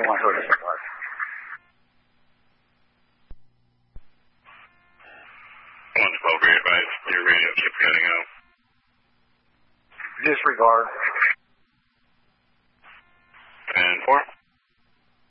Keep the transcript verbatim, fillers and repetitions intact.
twenty-one, who disregard. one twelve, great advice. Your radio keeps cutting out. Disregard.